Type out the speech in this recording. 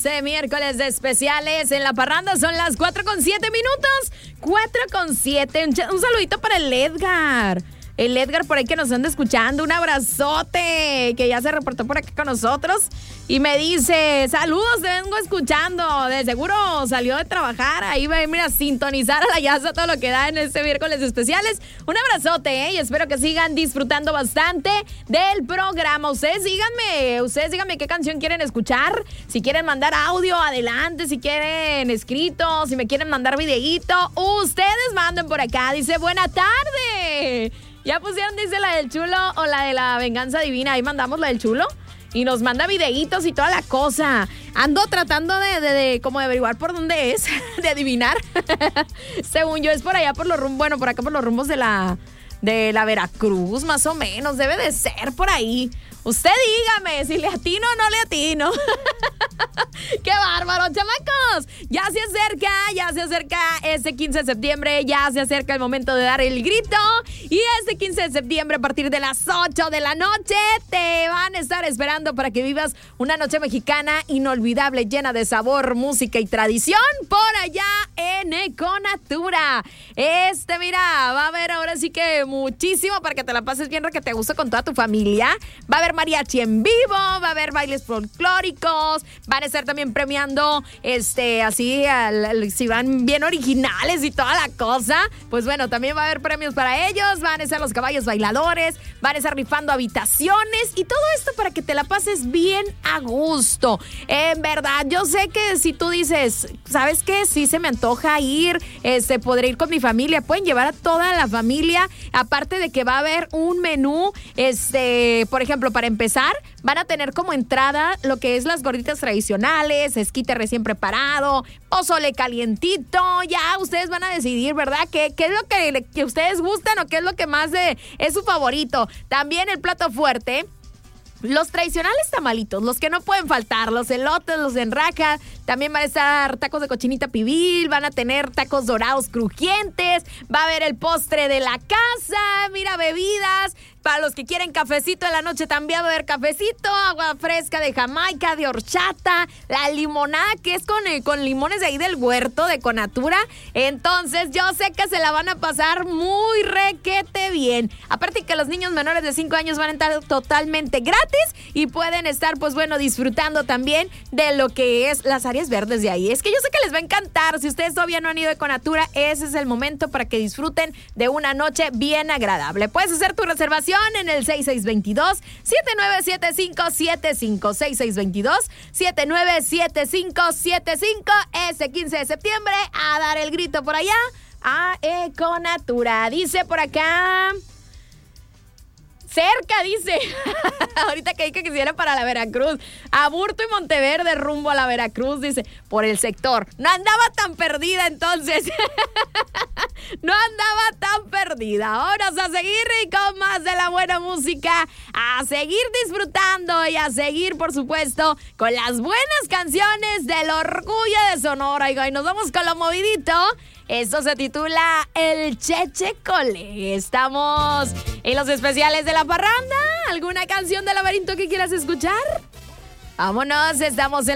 Miércoles de especiales en La Parranda. Son las 4:07 minutos. 4:07. Un saludito para el Edgar. El Edgar por ahí que nos anda escuchando. Un abrazote. Que ya se reportó por aquí con nosotros. Y me dice, saludos, te vengo escuchando. De seguro salió de trabajar. Ahí va a mira, sintonizar a la Yaza todo lo que da en este miércoles de especiales. Un abrazote, y espero que sigan disfrutando bastante del programa. Ustedes díganme qué canción quieren escuchar. Si quieren mandar audio, adelante. Si quieren escrito, si me quieren mandar videíto, ustedes manden por acá. Dice, buena tarde. Ya pusieron, dice, la del chulo o la de la venganza divina. Ahí mandamos la del chulo. Y nos manda videitos y toda la cosa. Ando tratando de como de averiguar por dónde es, de adivinar. Según yo es por allá por los rumbos, bueno, por acá por los rumbos de la Veracruz, más o menos. Debe de ser por ahí. Usted dígame si le atino o no le atino. ¡Qué bárbaro, chamacos! Ya se acerca este 15 de septiembre, ya se acerca el momento de dar el grito. Y este 15 de septiembre, a partir de las 8 de la noche, te van a estar esperando para que vivas una noche mexicana inolvidable, llena de sabor, música y tradición, por allá en Econatura. Mira, va a haber ahora sí que muchísimo para que te la pases bien, que te guste con toda tu familia. Va a haber mariachi en vivo, va a haber bailes folclóricos, van a estar también premiando, así, si van bien originales y toda la cosa, pues bueno, también va a haber premios para ellos, van a estar los caballos bailadores, van a estar rifando habitaciones y todo esto para que te la pases bien a gusto. En verdad, yo sé que si tú dices, ¿sabes qué? Sí se me antoja ir, podré ir con mi familia, pueden llevar a toda la familia, aparte de que va a haber un menú, por ejemplo, para empezar, van a tener como entrada lo que es las gorditas tradicionales, esquite recién preparado, pozole calientito, ya ustedes van a decidir, ¿verdad? ¿Qué es lo que ustedes gustan o qué es lo que más es su favorito? También el plato fuerte. Los tradicionales tamalitos, los que no pueden faltar, los elotes, los en raja, también van a estar tacos de cochinita pibil, van a tener tacos dorados crujientes, va a haber el postre de la casa, mira, bebidas, para los que quieren cafecito en la noche también va a haber cafecito, agua fresca de Jamaica, de horchata, la limonada que es con limones de ahí del huerto de Conatura, entonces yo sé que se la van a pasar muy requete bien, aparte que los niños menores de 5 años van a estar totalmente gratis y pueden estar, pues bueno, disfrutando también de lo que es las áreas verdes de ahí. Es que yo sé que les va a encantar. Si ustedes todavía no han ido a Econatura, ese es el momento para que disfruten de una noche bien agradable. Puedes hacer tu reservación en el 6622-797575. 6622-797575. Este 15 de septiembre a dar el grito por allá a Econatura. Dice por acá... Cerca, dice. Ahorita que quisiera para la Veracruz. Aburto y Monteverde rumbo a la Veracruz, dice. Por el sector. No andaba tan perdida entonces. No andaba tan perdida. Vámonos a seguir con más de la buena música. A seguir disfrutando y a seguir, por supuesto, con las buenas canciones del Orgullo de Sonora. Y nos vamos con lo movidito. Esto se titula El Cheche Cole. Estamos en los especiales de La Parranda. ¿Alguna canción de Laberinto que quieras escuchar? Vámonos, estamos en